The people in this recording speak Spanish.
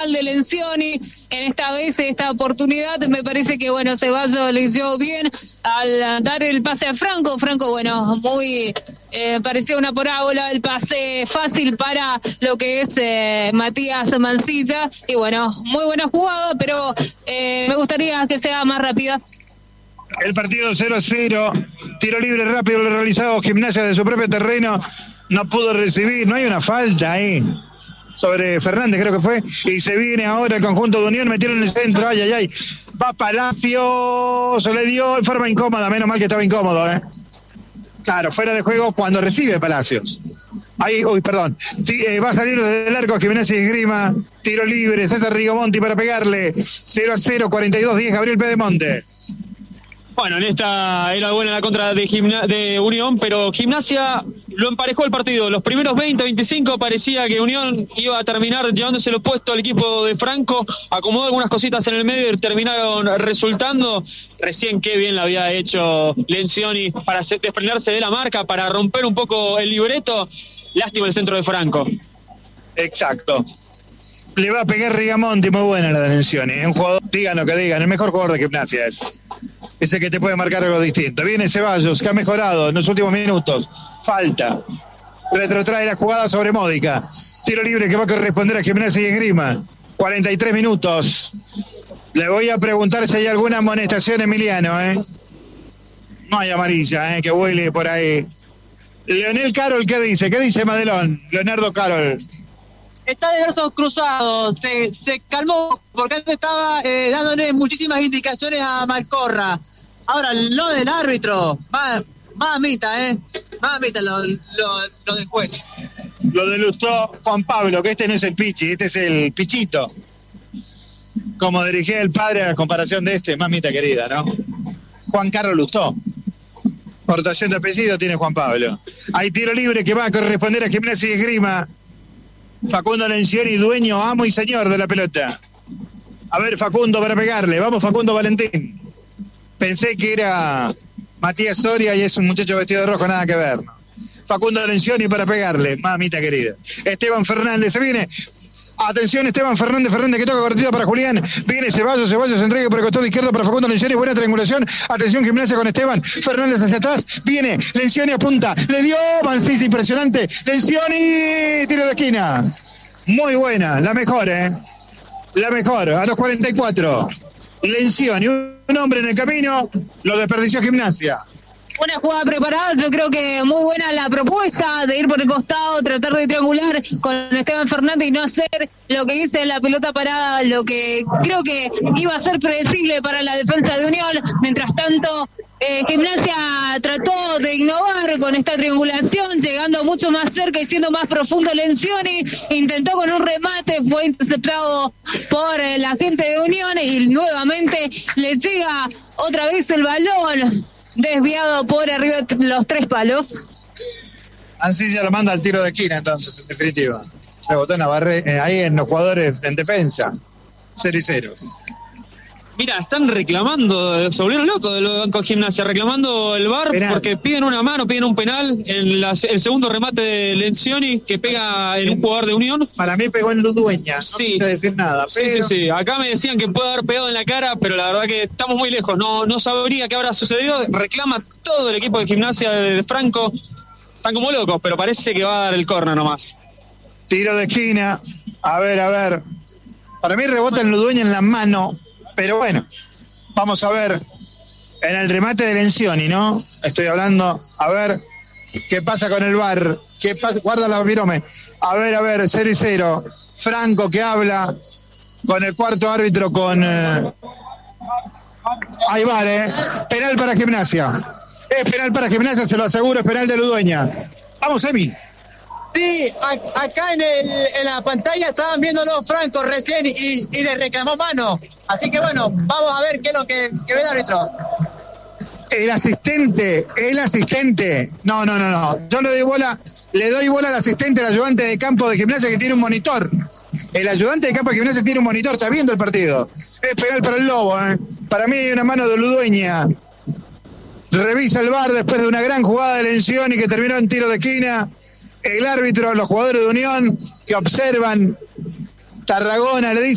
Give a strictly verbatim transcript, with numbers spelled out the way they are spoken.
mal de Lencioni en esta vez, esta oportunidad. Me parece que, bueno, Ceballos le hizo bien al dar el pase a Franco. Franco, bueno, muy... Eh, parecía una parábola, el pase fácil para lo que es eh, Matías Mancilla. Y bueno, muy buena jugada, pero eh, me gustaría que sea más rápida. El partido cero a cero, tiro libre rápido lo realizado Gimnasia de su propio terreno, no pudo recibir, no hay una falta ahí sobre Fernández, creo que fue, y se viene ahora el conjunto de Unión, metieron en el centro, ay, ay, ay, va Palacio, se le dio en forma incómoda, menos mal que estaba incómodo, eh. Claro, fuera de juego cuando recibe Palacios. Ahí, uy, perdón, T- eh, va a salir desde el arco Gimnasia y Esgrima, tiro libre, César Rigomonti para pegarle, cero a cero, cuarenta y dos diez, Gabriel Pedemonte. Bueno, en esta era buena la contra de, Gimna- de Unión, pero Gimnasia lo emparejó el partido. Los primeros veinte, veinticinco parecía que Unión iba a terminar llevándose lo puesto al equipo de Franco. Acomodó algunas cositas en el medio y terminaron resultando. Recién qué bien la había hecho Lencioni para desprenderse de la marca, para romper un poco el libreto. Lástima el centro de Franco. Exacto. Le va a pegar Rigamonti, muy buena la de Lencioni. Un jugador, digan lo que digan, el mejor jugador de Gimnasia es. Ese que te puede marcar algo distinto. Viene Ceballos, que ha mejorado en los últimos minutos. Falta. Retrotrae la jugada sobre Módica. Tiro libre que va a corresponder a Gimnasia y Esgrima. cuarenta y tres minutos. Le voy a preguntar si hay alguna amonestación, Emiliano, ¿eh? No hay amarilla, ¿eh? Que huele por ahí. Leonel Carol, ¿qué dice? ¿Qué dice Madelón? Leonardo Carol. Está de brazos cruzados, se, se calmó porque antes estaba eh, dándole muchísimas indicaciones a Malcorra. Ahora, lo del árbitro, va, mamita, ¿eh? Mamita lo, lo, lo del juez. Lo de Lustó Juan Pablo, que este no es el Pichi, este es el Pichito. Como dirigía el padre a la comparación de este, mamita querida, ¿no? Juan Carlos Lustó. Portación de apellido tiene Juan Pablo. Hay tiro libre que va a corresponder a Gimnasia y Esgrima. Facundo Lencioni, dueño, amo y señor de la pelota. A ver, Facundo para pegarle. Vamos, Facundo Valentín. Pensé que era Matías Soria y es un muchacho vestido de rojo, nada que ver, ¿no? Facundo Lencioni para pegarle, mamita querida. Esteban Fernández, se viene. Atención, Esteban Fernández, Fernández que toca cortita para Julián. Viene Ceballos, Ceballos se entrega por el costado izquierdo para Facundo Lencioni. Buena triangulación. Atención, Gimnasia con Esteban Fernández hacia atrás. Viene Lencioni, apunta. Le dio Mancilla, impresionante. Lencioni, tiro de esquina. Muy buena, la mejor, ¿eh? La mejor, a los cuarenta y cuatro. Lencioni, un hombre en el camino, lo desperdició Gimnasia. Una jugada preparada, yo creo que muy buena la propuesta de ir por el costado, tratar de triangular con Esteban Fernández y no hacer lo que dice la pelota parada, lo que creo que iba a ser predecible para la defensa de Unión. Mientras tanto, eh, Gimnasia trató de innovar con esta triangulación, llegando mucho más cerca y siendo más profundo Lencioni. Intentó con un remate, fue interceptado por eh, la gente de Unión y nuevamente le llega otra vez el balón. Desviado por arriba de los tres palos. Mancilla lo manda al tiro de esquina, entonces, en definitiva. Rebotó en la barre, eh, ahí en los jugadores en defensa. Cero y cero. Mira, están reclamando, se volvieron locos del Banco de Gimnasia, reclamando el V A R penal, porque piden una mano, piden un penal en la, el segundo remate de Lencioni que pega en un jugador de Unión. Para mí pegó en Ludueña, no sí. quise decir nada. Pero... Sí, sí, sí. Acá me decían que puede haber pegado en la cara, pero la verdad que estamos muy lejos. No, no sabría qué habrá sucedido. Reclama todo el equipo de Gimnasia de, de Franco. Están como locos, pero parece que va a dar el córner nomás. Tiro de esquina. A ver, a ver. Para mí rebota en Ludueña en la mano. Pero bueno, vamos a ver en el remate de Lencioni, ¿no? Estoy hablando, a ver qué pasa con el V A R, qué pasa, guarda la virome. A ver, a ver, cero y cero. Franco que habla con el cuarto árbitro, con... Eh... Ahí va, ¿eh? Penal para Gimnasia. Es penal para Gimnasia, se lo aseguro, es penal de Ludueña. Vamos, Emi. Sí, a, acá en, el, en la pantalla estaban viéndolo Franco recién y, y le reclamó mano. Así que bueno, vamos a ver qué es lo que, que ve el árbitro. El asistente, el asistente. No, no, no, no. Yo le doy bola, le doy bola al asistente, al ayudante de campo de Gimnasia que tiene un monitor. El ayudante de campo de Gimnasia tiene un monitor, está viendo el partido. Es penal para el Lobo, ¿eh? Para mí hay una mano de Ludueña. Revisa el V A R después de una gran jugada de Lencioni que terminó en tiro de esquina. El árbitro, los jugadores de Unión que observan, Tarragona le dice